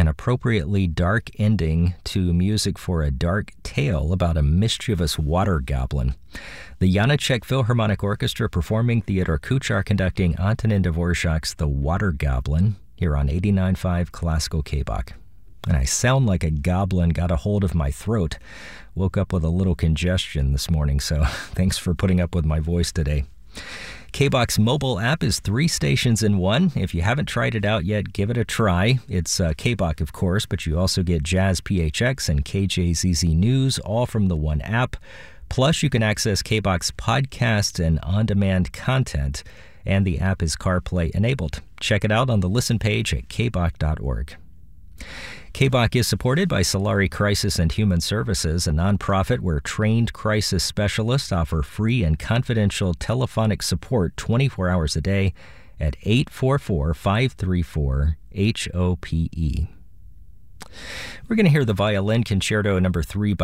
an appropriately dark ending to music for a dark tale about a mischievous water goblin. The Janáček Philharmonic Orchestra performing, Theodor Kuchar conducting, Antonin Dvorak's The Water Goblin, here on 89.5 Classical KBOK. And I sound like a goblin got a hold of my throat. Woke up with a little congestion this morning, so thanks for putting up with my voice today. KBOK's mobile app is 3 stations in one. If you haven't tried it out yet, give it a try. It's KBOK, of course, but you also get Jazz PHX and KJZZ News, all from the one app. Plus, you can access KBOK's podcast and on-demand content, and the app is CarPlay enabled. Check it out on the listen page at kbok.org. KBOK is supported by Solari Crisis and Human Services, a nonprofit where trained crisis specialists offer free and confidential telephonic support 24 hours a day at 844-534-HOPE. We're going to hear the Violin Concerto No. 3 by